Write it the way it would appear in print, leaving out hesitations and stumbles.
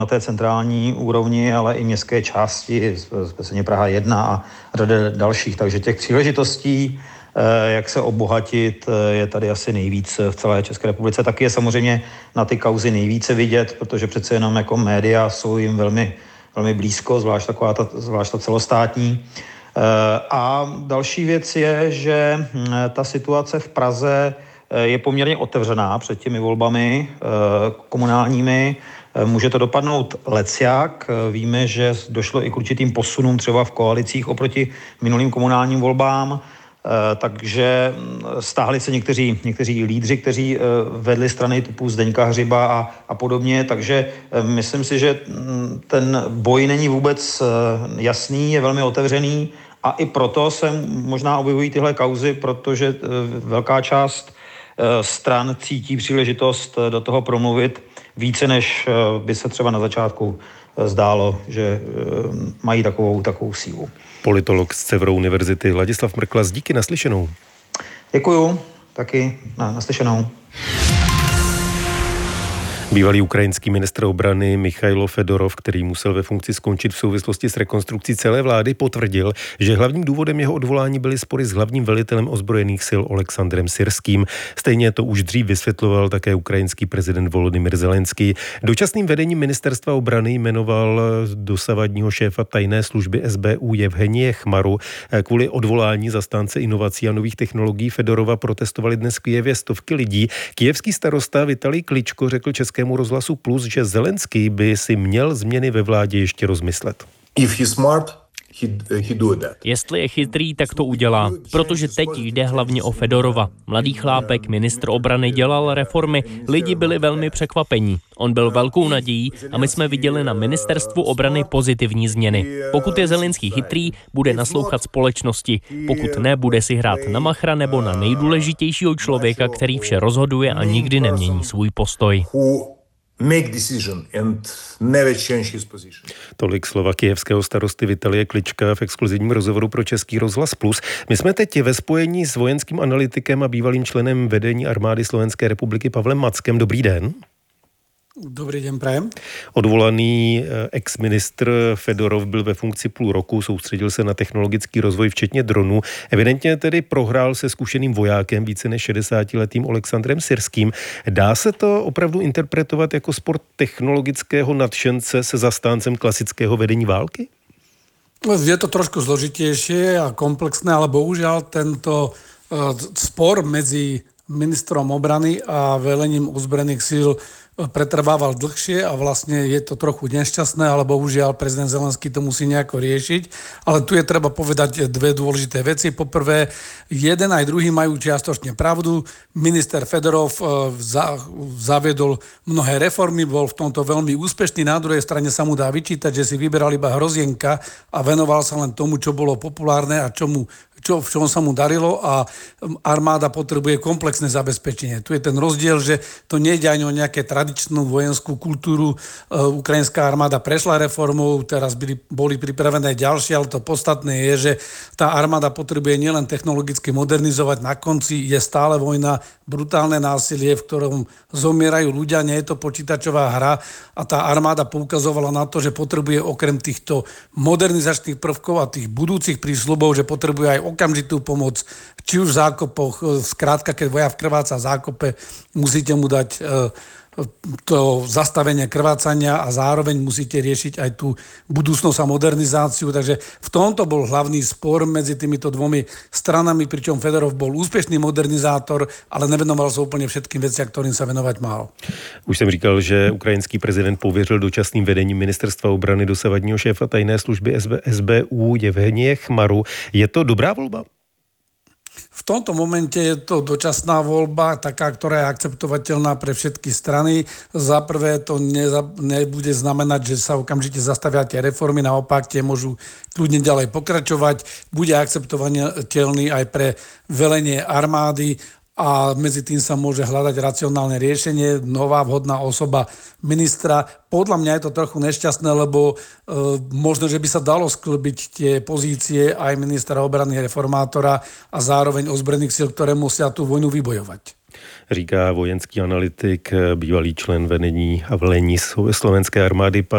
na té centrální úrovni, ale i městské části, speciálně Praha 1 a řada dalších. Takže těch příležitostí, jak se obohatit, je tady asi nejvíc v celé České republice. Taky je samozřejmě na ty kauzy nejvíce vidět, protože přece jenom jako média jsou jim velmi, velmi blízko, zvlášť ta celostátní. A další věc je, že ta situace v Praze je poměrně otevřená před těmi volbami komunálními. Může to dopadnout lecjak. Víme, že došlo i k určitým posunům třeba v koalicích oproti minulým komunálním volbám. Takže stáhli se někteří lídři, kteří vedli strany typu Zdeňka Hřiba a podobně. Takže myslím si, že ten boj není vůbec jasný, je velmi otevřený a i proto se možná objevují tyhle kauzy, protože velká část stran cítí příležitost do toho promluvit více, než by se třeba na začátku zdálo, že mají takovou sílu. Politolog z Cevro univerzity Ladislav Mrklas, díky, naslyšenou. Děkuju, taky naslyšenou. Bývalý ukrajinský ministr obrany Michailo Fedorov, který musel ve funkci skončit v souvislosti s rekonstrukcí celé vlády, potvrdil, že hlavním důvodem jeho odvolání byly spory s hlavním velitelem ozbrojených sil Oleksandrem Syrským. Stejně to už dřív vysvětloval také ukrajinský prezident Volodymyr Zelenský. Dočasným vedením ministerstva obrany jmenoval dosavadního šéfa tajné služby SBU Jevhenije Chmaru. Kvůli odvolání zastánce inovací a nových technologií Fedorova protestovali dnes v Kyjevě stovky lidí. Kyjevský starosta Vitalij Kličko řekl Českému rozhlasu Plus, že Zelenský by si měl změny ve vládě ještě rozmyslet. Jestli je chytrý, tak to udělá, protože teď jde hlavně o Fedorova. Mladý chlápek, ministr obrany, dělal reformy, lidi byli velmi překvapení. On byl velkou nadějí a my jsme viděli na ministerstvu obrany pozitivní změny. Pokud je Zelenský chytrý, bude naslouchat společnosti. Pokud ne, bude si hrát na machra nebo na nejdůležitějšího člověka, který vše rozhoduje a nikdy nemění svůj postoj. Tolik slova kyjevského starosty Vitalije Klička v exkluzivním rozhovoru pro Český rozhlas Plus. My jsme teď ve spojení s vojenským analytikem a bývalým členem vedení armády Slovenské republiky Pavlem Mackem. Dobrý den. Dobrý den, prajem. Odvolaný ex-ministr Fedorov byl ve funkci půl roku, soustředil se na technologický rozvoj, včetně dronů. Evidentně tedy prohrál se zkušeným vojákem, více než 60letým Oleksandrem Syrským. Dá se to opravdu interpretovat jako sport technologického nadšence se zastáncem klasického vedení války? Je to trošku zložitejšie a komplexné, ale bohužiaľ tento spor medzi ministrom obrany a velením ozbrojených síl pretrvával dlhšie a vlastne je to trochu nešťastné, ale bohužiaľ prezident Zelenský to musí nejako riešiť. Ale tu je treba povedať dve dôležité veci. Poprvé, jeden aj druhý majú čiastočne pravdu. Minister Fedorov zaviedol mnohé reformy, bol v tomto veľmi úspešný. Na druhej strane sa mu dá vyčítať, že si vyberal iba hrozienka a venoval sa len tomu, čo bolo populárne a v čom sa mu darilo, a armáda potrebuje komplexné zabezpečenie. Tu je ten rozdiel, že to nejde ani o nejaké tradičnú vojenskú kultúru. Ukrajinská armáda prešla reformou, teraz boli pripravené ďalšie, ale to podstatné je, že tá armáda potrebuje nielen technologicky modernizovať, na konci je stále vojna, brutálne násilie, v ktorom zomierajú ľudia, nie je to počítačová hra, a tá armáda poukazovala na to, že potrebuje okrem týchto modernizačných prvkov a tých budúcich prísľubov, že potrebuje aj okamžitú pomoc, či už v zákopoch, skrátka, keď vojak krváca v zákope, musíte mu dať to zastavenie krvácania a zároveň musíte riešiť aj tú budúcnosť a modernizáciu. Takže v tomto bol hlavný spor medzi týmito dvomi stranami, pričom Fedorov bol úspešný modernizátor, ale nevenoval sa úplne všetkým veciam, ktorým sa venovať mal. Už jsem říkal, že ukrajinský prezident pověřil dočasným vedením ministerstva obrany dosavadního šéfa tajné služby SBU Jevhenije Chmaru. Je to dobrá volba? V tomto momente je to dočasná voľba, taká, ktorá je akceptovateľná pre všetky strany. Za prvé to nebude znamenať, že sa okamžite zastavia tie reformy, naopak tie môžu kľudne ďalej pokračovať. Bude akceptovateľný aj pre velenie armády a medzi tým sa môže hľadať racionálne riešenie, nová vhodná osoba ministra. Podľa mňa je to trochu nešťastné, lebo možno, že by sa dalo sklbiť tie pozície aj ministra obrany reformátora a zároveň ozbrojených síl, ktoré musia tú vojnu vybojovať. Říká vojenský analytik, bývalý člen vedení a velení slovenské armády